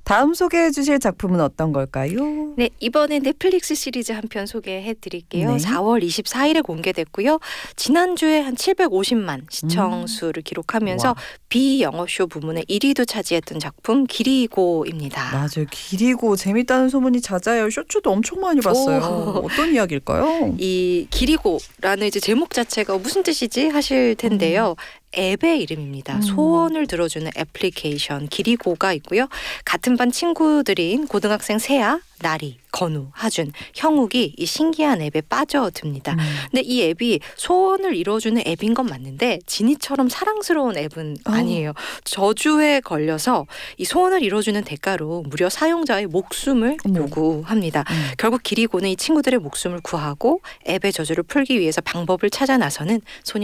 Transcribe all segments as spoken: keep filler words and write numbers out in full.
다음 소개해 주실 작품은 어떤 걸까요? 네, 이번에 넷플릭스 시리즈 한 편 소개해 드릴게요. 네. 사월 이십사일에 공개됐고요. 지난주에 한 칠백오십만 시청 수를 기록하면서 와. 비영어쇼 부문의 일 위도 차지했던 작품 기리고입니다. 맞아요. 기리고 재밌다는 소문이 잦아요. 쇼츠도 엄청 많이 봤어요. 오. 어떤 이야기일까요? 이 기리고라는 이제 제목 자체가 무슨 뜻이지 하실 텐데요. 앱의 이름입니다. 음. 소원을 들어주는 애플리케이션 기리고가 있고요. 같은 반 친구들인 고등학생 세아, 나리, 건우, 하준, 형욱이 이 신기한 앱에 빠져듭니다. 음. 근데 이 앱이 소원을 이뤄주는 앱인 건 맞는데 지니처럼 사랑스러운 앱은 어. 아니에요. 저주에 걸려서 이 소원을 이뤄주는 대가로 무려 사용자의 목숨을 어머. 요구합니다. 음. 결국 기리고는 이 친구들의 목숨을 구하고 앱의 저주를 풀기 위해서 방법을 찾아 나서는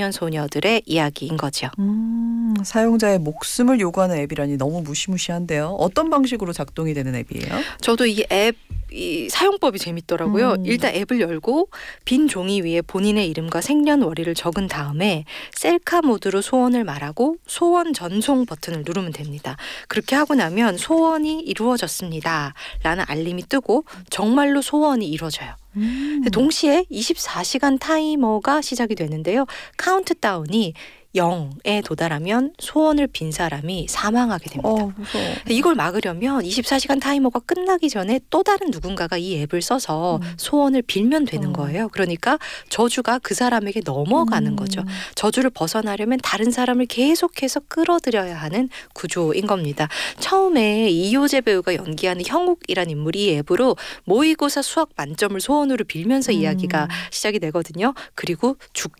소년소녀들의 이야기인 거죠. 음, 사용자의 목숨을 요구하는 앱이라니 너무 무시무시한데요. 어떤 방식으로 작동이 되는 앱이에요? 저도 이 앱 이 사용법이 재밌더라고요. 음. 일단 앱을 열고 빈 종이 위에 본인의 이름과 생년월일을 적은 다음에 셀카 모드로 소원을 말하고 소원 전송 버튼을 누르면 됩니다. 그렇게 하고 나면 소원이 이루어졌습니다 라는 알림이 뜨고 정말로 소원이 이루어져요. 음. 동시에 이십사 시간 타이머가 시작이 되는데요. 카운트다운이 영에 도달하면 소원을 빈 사람이 사망하게 됩니다. 어, 무서워. 이걸 막으려면 이십사 시간 타이머가 끝나기 전에 또 다른 누군가가 이 앱을 써서 음. 소원을 빌면 되는 어. 거예요. 그러니까 저주가 그 사람에게 넘어가는 음. 거죠. 저주를 벗어나려면 다른 사람을 계속해서 끌어들여야 하는 구조인 겁니다. 처음에 이효재 배우가 연기하는 형욱이란 인물이 이 앱으로 모의고사 수학 만점을 소원으로 빌면서 음. 이야기가 시작이 되거든요. 그리고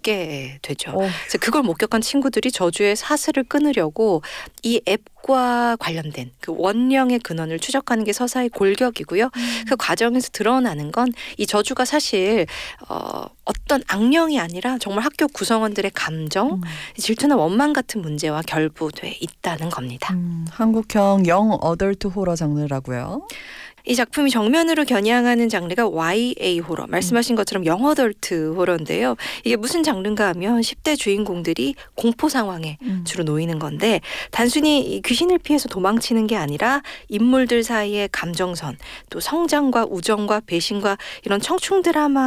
죽게 되죠. 어. 그래서 그걸 목격한 친구들이 저주의 사슬을 끊으려고 이 앱과 관련된 그 원령의 근원을 추적하는 게 서사의 골격이고요. 음. 그 과정에서 드러나는 건 이 저주가 사실 어, 어떤 악령이 아니라 정말 학교 구성원들의 감정, 음. 질투나 원망 같은 문제와 결부돼 있다는 겁니다. 음, 한국형 영 어덜트 호러 장르라고요. 이 작품이 정면으로 겨냥하는 장르가 와이에이 호러, 말씀하신 것처럼 영어덜트 호러인데요. 이게 무슨 장르인가 하면 십 대 주인공들이 공포 상황에 음. 주로 놓이는 건데 단순히 이 귀신을 피해서 도망치는 게 아니라 인물들 사이의 감정선, 또 성장과 우정과 배신과 이런 청춘 드라마